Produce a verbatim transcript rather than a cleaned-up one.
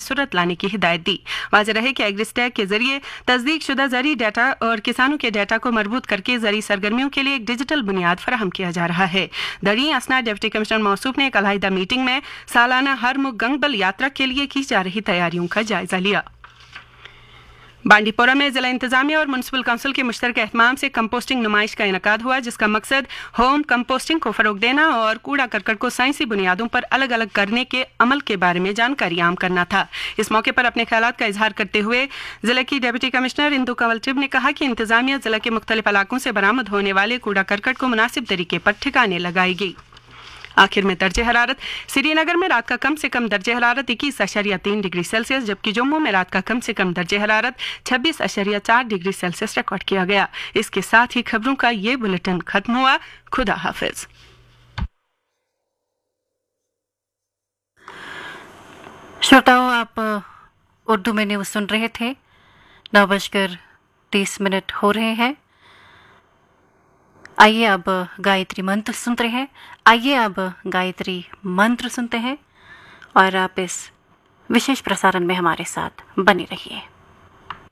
सुरत लाने की हिदायत दी। वाज़ेह रहे कि एग्रीस्टैक के जरिए तस्दीक शुदा ज़री डाटा और किसानों के डाटा को मरबूत करके ज़री सरगर्मियों के लिए एक डिजिटल बुनियाद फराहम किया जा रहा है। दरी असना डिप्टी कमिश्नर मौसूफ ने एक अलहदा मीटिंग में सालाना हरमुख गंगबल यात्रा के लिए की जा रही तैयारियों का जायजा लिया। बांडीपोरा में जिला इंतजामिया और म्युनिसिपल काउंसिल के मुश्तरके एहतमाम से कंपोस्टिंग नुमाइश का इनकाद हुआ, जिसका मकसद होम कंपोस्टिंग को फरोग देना और कूड़ा करकट को साइंसी बुनियादों पर अलग अलग करने के अमल के बारे में जानकारी आम करना था। इस मौके पर अपने ख्यालात का इजहार करते हुए जिले की डिप्टी कमिश्नर इंदु कंवल टिब ने कहा कि इंतजामिया जिला के मुख्तलिफ इलाकों से बरामद होने वाले कूड़ा करकट को मुनासिब तरीके पर ठिकाने लगाएगी। आखिर में दर्जे हरारत श्रीनगर में रात का कम से कम दर्जे हरारत इक्कीस अशरिया तीन डिग्री सेल्सियस, जबकि जम्मू में रात का कम से कम दर्जे हरारत छब्बीस अशरिया चार डिग्री सेल्सियस रिकॉर्ड किया गया। इसके साथ ही खबरों का ये बुलेटिन खत्म हुआ। खुदा हाफिज। श्रोताओं, आप उर्दू में न्यूज़ सुन रहे थे। नौ बजकर तीस मिनट हो रहे हैं। आइए अब गायत्री मंत्र सुनते हैं आइए अब गायत्री मंत्र सुनते हैं और आप इस विशेष प्रसारण में हमारे साथ बने रहिए।